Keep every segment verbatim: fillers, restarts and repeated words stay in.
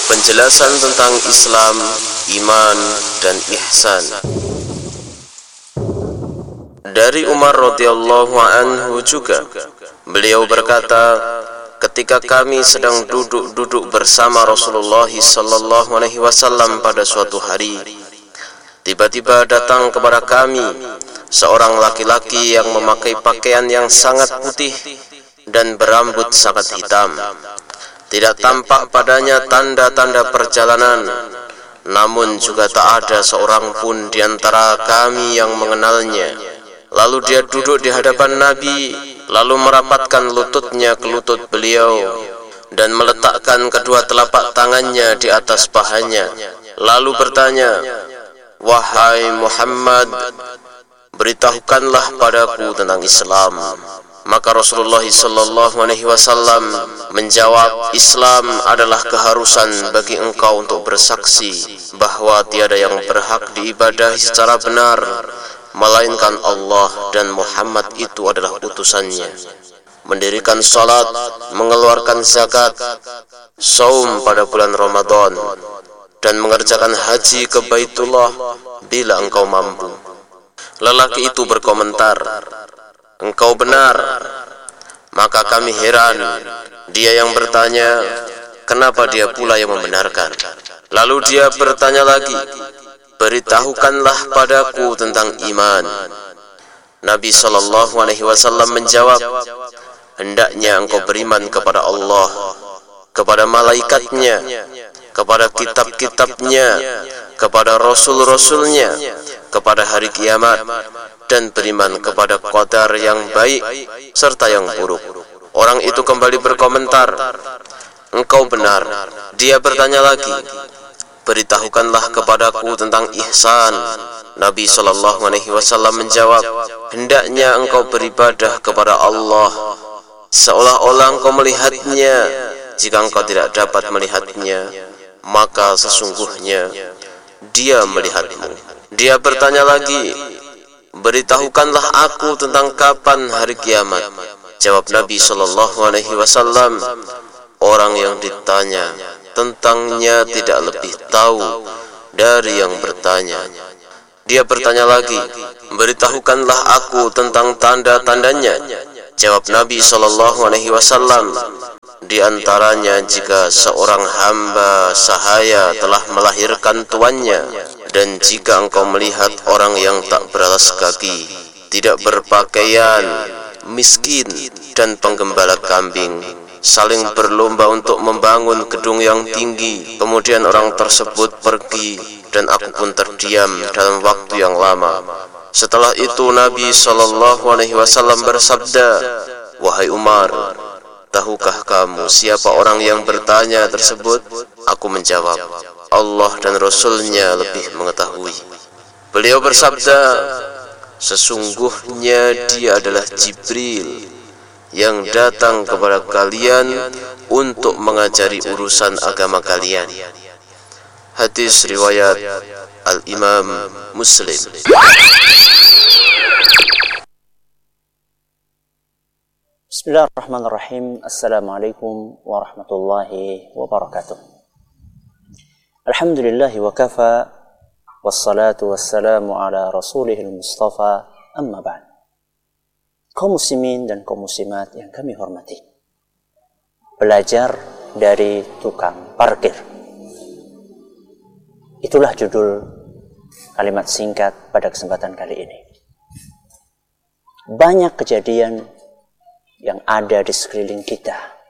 Penjelasan tentang Islam, iman, dan ihsan. Dari Umar radhiyallahu anhu juga, beliau berkata, ketika kami sedang duduk-duduk bersama Rasulullah sallallahu alaihi wasallam pada suatu hari, tiba-tiba datang kepada kami seorang laki-laki yang memakai pakaian yang sangat putih dan berambut sangat hitam. Tidak tampak padanya tanda-tanda perjalanan, namun juga tak ada seorang pun di antara kami yang mengenalnya. Lalu dia duduk di hadapan Nabi, lalu merapatkan lututnya ke lutut beliau dan meletakkan kedua telapak tangannya di atas pahanya, lalu bertanya, "Wahai Muhammad, beritahukanlah padaku tentang Islam." Maka Rasulullah sallallahu alaihi wasallam menjawab, "Islam adalah keharusan bagi engkau untuk bersaksi bahwa tiada yang berhak diibadahi secara benar melainkan Allah dan Muhammad itu adalah utusannya, mendirikan salat, mengeluarkan zakat, saum pada bulan Ramadan, dan mengerjakan haji ke Baitullah bila engkau mampu." Lelaki itu berkomentar, "Engkau benar." Maka kami heran. Dia yang bertanya, kenapa dia pula yang membenarkan? Lalu dia bertanya lagi, "Beritahukanlah padaku tentang iman." Nabi sallallahu alaihi wasallam menjawab, "Hendaknya engkau beriman kepada Allah, kepada malaikatnya, kepada kitab-kitabnya, kepada rasul-rasulnya, kepada hari kiamat, dan beriman kepada qadar yang baik serta yang buruk." Orang itu kembali berkomentar, "Engkau benar." Dia bertanya lagi, "Beritahukanlah kepadaku tentang ihsan." Nabi sallallahu alaihi wasallam menjawab, "Hendaknya engkau beribadah kepada Allah seolah-olah engkau melihatnya. Jika engkau tidak dapat melihatnya, maka sesungguhnya dia melihatmu." Dia bertanya lagi, "Beritahukanlah aku tentang kapan hari kiamat." Jawab Nabi sallallahu alaihi wasallam, "Orang yang ditanya tentangnya tidak lebih tahu dari yang bertanya." Dia bertanya lagi, "Beritahukanlah aku tentang tanda-tandanya." Jawab Nabi sallallahu alaihi wasallam, "Di antaranya jika seorang hamba sahaya telah melahirkan tuannya, dan jika engkau melihat orang yang tak beralas kaki, tidak berpakaian, miskin, dan penggembala kambing saling berlomba untuk membangun gedung yang tinggi, kemudian orang tersebut pergi dan aku pun terdiam dalam waktu yang lama. Setelah itu Nabi sallallahu alaihi wasallam bersabda, 'Wahai Umar, tahukah kamu siapa orang yang bertanya tersebut?' Aku menjawab, 'Allah dan Rasulnya lebih mengetahui.' Beliau bersabda, 'Sesungguhnya dia adalah Jibril yang datang kepada kalian untuk mengajari urusan agama kalian.'" Hadis riwayat Al-Imam Muslim. Bismillahirrahmanirrahim. Assalamualaikum warahmatullahi wabarakatuh. Alhamdulillahi wa kafa, wassalatu wassalamu ala rasulihil mustafa, amma ba'd. Kaum muslimin dan kaum muslimat yang kami hormati, belajar dari tukang parkir, itulah judul kalimat singkat pada kesempatan kali ini. Banyak kejadian yang ada di sekeliling kita,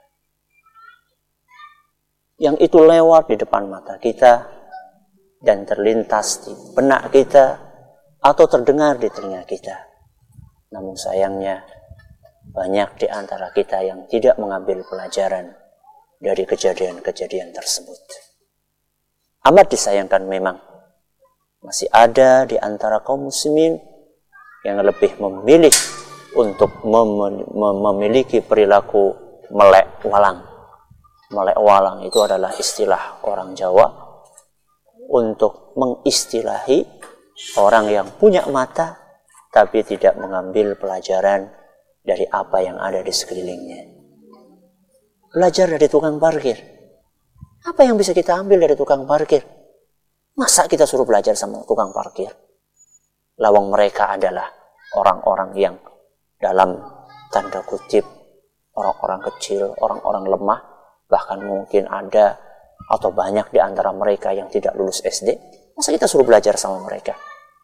yang itu lewat di depan mata kita dan terlintas di benak kita atau terdengar di telinga kita. Namun sayangnya banyak di antara kita yang tidak mengambil pelajaran dari kejadian-kejadian tersebut. Amat disayangkan memang masih ada di antara kaum muslimin yang lebih memilih untuk mem- mem- memiliki perilaku melek walang. Melek walang itu adalah istilah orang Jawa untuk mengistilahi orang yang punya mata tapi tidak mengambil pelajaran dari apa yang ada di sekelilingnya. Belajar dari tukang parkir. Apa yang bisa kita ambil dari tukang parkir? Masa kita suruh belajar sama tukang parkir? Lawang mereka adalah orang-orang yang dalam tanda kutip orang-orang kecil, orang-orang lemah, bahkan mungkin ada atau banyak di antara mereka yang tidak lulus S D. Masa kita suruh belajar sama mereka?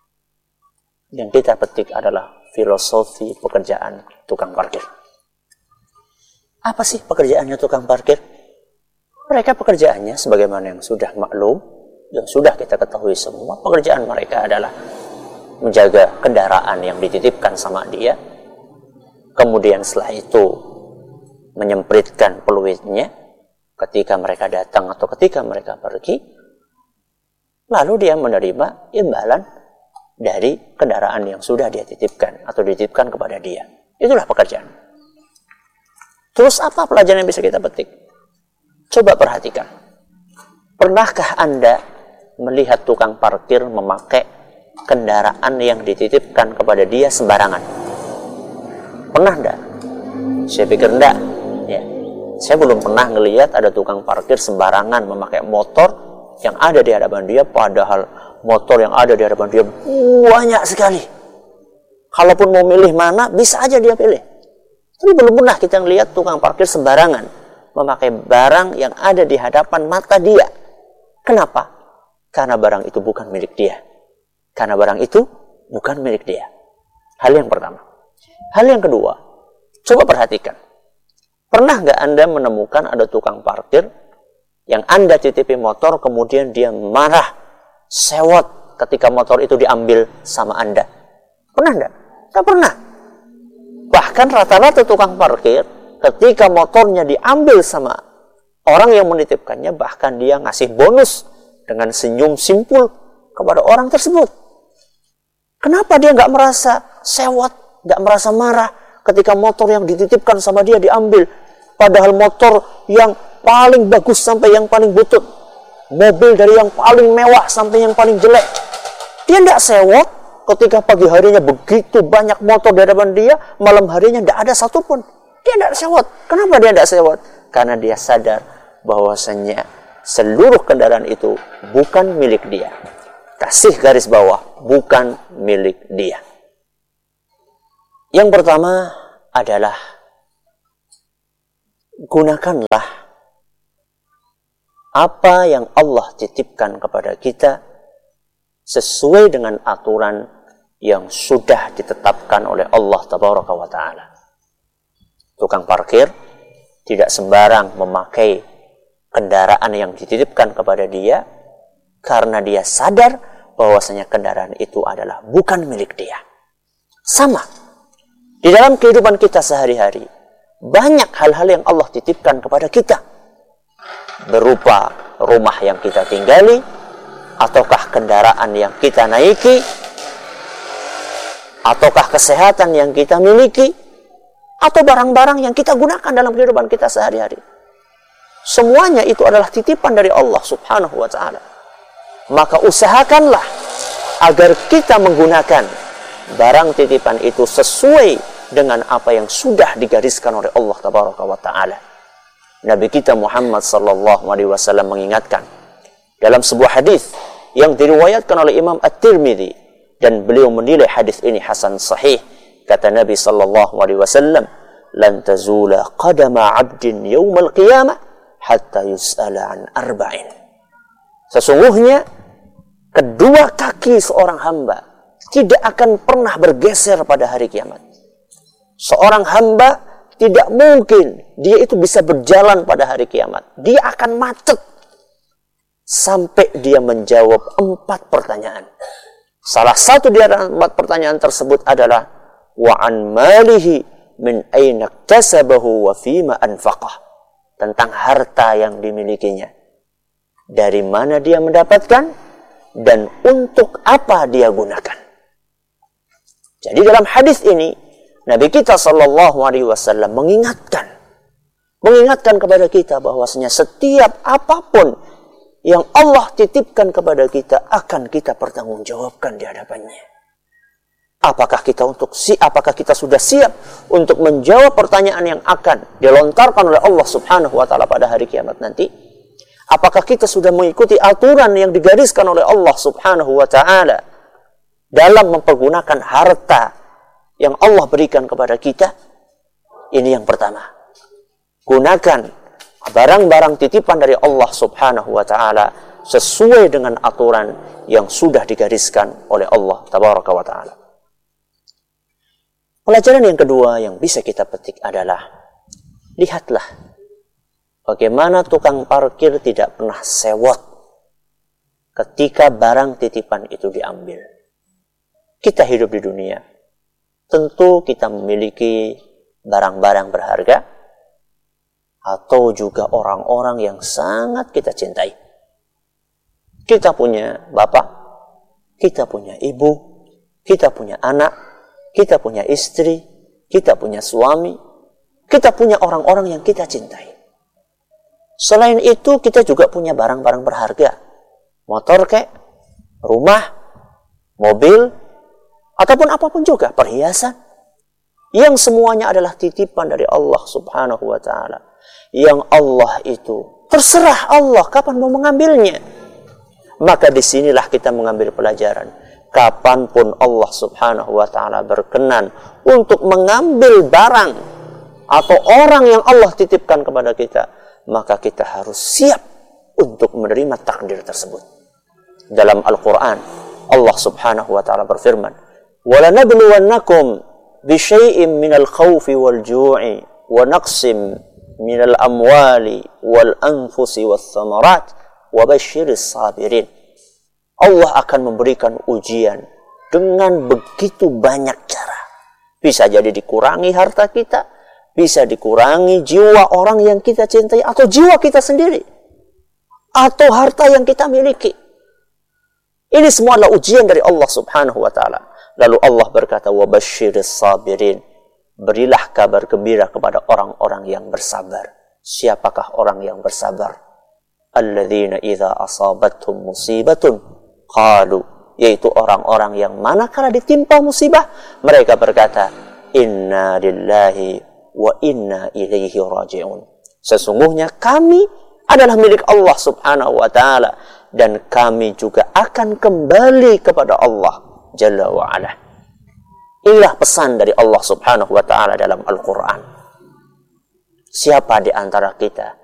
Yang kita petik adalah filosofi pekerjaan tukang parkir. Apa sih pekerjaannya tukang parkir? Mereka pekerjaannya sebagaimana yang sudah maklum, yang sudah kita ketahui semua, pekerjaan mereka adalah menjaga kendaraan yang dititipkan sama dia, kemudian setelah itu menyempritkan peluitnya ketika mereka datang atau ketika mereka pergi, lalu dia menerima imbalan dari kendaraan yang sudah dia titipkan atau dititipkan kepada dia. Itulah pekerjaan. Terus apa pelajaran yang bisa kita petik? Coba perhatikan. Pernahkah Anda melihat tukang parkir memakai kendaraan yang dititipkan kepada dia sembarangan? Pernah enggak? Saya pikir enggak. Ya. Saya belum pernah ngelihat ada tukang parkir sembarangan memakai motor yang ada di hadapan dia, padahal motor yang ada di hadapan dia banyak sekali. Kalaupun mau milih mana, bisa aja dia pilih. Tapi belum pernah kita ngelihat tukang parkir sembarangan memakai barang yang ada di hadapan mata dia. Kenapa? Karena barang itu bukan milik dia. Karena barang itu bukan milik dia. Hal yang pertama. Hal yang kedua, coba perhatikan. Pernah nggak Anda menemukan ada tukang parkir yang Anda titipi motor, kemudian dia marah, sewot ketika motor itu diambil sama Anda? Pernah nggak? Nggak pernah. Bahkan rata-rata tukang parkir, ketika motornya diambil sama orang yang menitipkannya, bahkan dia ngasih bonus dengan senyum simpul kepada orang tersebut. Kenapa dia nggak merasa sewot, nggak merasa marah ketika motor yang dititipkan sama dia diambil? Padahal motor yang paling bagus sampai yang paling butut, mobil dari yang paling mewah sampai yang paling jelek, dia nggak sewot ketika pagi harinya begitu banyak motor di hadapan dia, malam harinya nggak ada satupun. Dia tidak sewot. Kenapa dia tidak sewot? Karena dia sadar bahwasanya seluruh kendaraan itu bukan milik dia. Kasih garis bawah, bukan milik dia. Yang pertama adalah gunakanlah apa yang Allah titipkan kepada kita sesuai dengan aturan yang sudah ditetapkan oleh Allah Tabaraka wa Ta'ala. Tukang parkir tidak sembarang memakai kendaraan yang dititipkan kepada dia karena dia sadar bahwasanya kendaraan itu adalah bukan milik dia. Sama di dalam kehidupan kita sehari-hari, banyak hal-hal yang Allah titipkan kepada kita, berupa rumah yang kita tinggali, ataukah kendaraan yang kita naiki, ataukah kesehatan yang kita miliki, atau barang-barang yang kita gunakan dalam kehidupan kita sehari-hari. Semuanya itu adalah titipan dari Allah Subhanahu wa Ta'ala. Maka usahakanlah agar kita menggunakan barang titipan itu sesuai dengan apa yang sudah digariskan oleh Allah Tabaraka wa Ta'ala. Nabi kita Muhammad sallallahu alaihi wasallam mengingatkan dalam sebuah hadis yang diriwayatkan oleh Imam At-Tirmidzi, dan beliau menilai hadis ini hasan sahih. Kata Nabi sallallahu alaihi wasallam, "Lan tazula qadama 'abdin yaumal qiyamah hatta yus'ala an arba'in." Sesungguhnya kedua kaki seorang hamba tidak akan pernah bergeser pada hari kiamat. Seorang hamba tidak mungkin dia itu bisa berjalan pada hari kiamat. Dia akan macet sampai dia menjawab empat pertanyaan. Salah satu di antara empat pertanyaan tersebut adalah wa an malihi min aina iktasabahu wa fima anfaqah. Tentang harta yang dimilikinya. Dari mana dia mendapatkan dan untuk apa dia gunakan. Jadi dalam hadis ini Nabi kita sallallahu alaihi wasallam mengingatkan mengingatkan kepada kita bahwasanya setiap apapun yang Allah titipkan kepada kita akan kita pertanggungjawabkan di hadapannya. Apakah kita untuk si apakah kita sudah siap untuk menjawab pertanyaan yang akan dilontarkan oleh Allah Subhanahu wa Ta'ala pada hari kiamat nanti? Apakah kita sudah mengikuti aturan yang digariskan oleh Allah Subhanahu wa taala dalam mempergunakan harta yang Allah berikan kepada kita? Ini yang pertama. Gunakan barang-barang titipan dari Allah Subhanahu wa taala sesuai dengan aturan yang sudah digariskan oleh Allah Tabaraka wa taala. Pelajaran yang kedua yang bisa kita petik adalah, lihatlah bagaimana tukang parkir tidak pernah sewot ketika barang titipan itu diambil. Kita hidup di dunia, tentu kita memiliki barang-barang berharga atau juga orang-orang yang sangat kita cintai. Kita punya bapak, kita punya ibu, kita punya anak, kita punya istri, kita punya suami, kita punya orang-orang yang kita cintai. Selain itu, kita juga punya barang-barang berharga. Motor kek, rumah, mobil, ataupun apapun juga, perhiasan. Yang semuanya adalah titipan dari Allah Subhanahu wa ta'ala. Yang Allah itu, terserah Allah kapan mau mengambilnya. Maka disinilah kita mengambil pelajaran. Kapanpun Allah Subhanahu wa ta'ala berkenan untuk mengambil barang atau orang yang Allah titipkan kepada kita, maka kita harus siap untuk menerima takdir tersebut. Dalam Al-Quran, Allah Subhanahu wa ta'ala berfirman, وَلَنَبْلُوَنَّكُمْ بِشَيْءٍ مِنَ الْخَوْفِ وَالْجُوعِ وَنَقْصٍ مِنَ الْأَمْوَالِ وَالْأَنْفُسِ وَالثَّمَرَاتِ وَبَشِّرِ الصَّابِرِينَ. Allah akan memberikan ujian dengan begitu banyak cara. Bisa jadi dikurangi harta kita, bisa dikurangi jiwa orang yang kita cintai, atau jiwa kita sendiri, atau harta yang kita miliki. Ini semua adalah ujian dari Allah Subhanahu wa ta'ala. Lalu Allah berkata, وَبَشِّرِ الصَّابِرِينَ. Berilah kabar gembira kepada orang-orang yang bersabar. Siapakah orang yang bersabar? الَّذِينَ إِذَا أَصَابَتْهُمْ مُصِيبَةٌ qalu, yaitu orang-orang yang manakala ditimpa musibah, mereka berkata, inna lillahi wa inna ilaihi raji'un. Sesungguhnya kami adalah milik Allah Subhanahu wa ta'ala, dan kami juga akan kembali kepada Allah Jalla wa ala. Inilah pesan dari Allah Subhanahu wa ta'ala dalam Al-Quran. Siapa di antara kita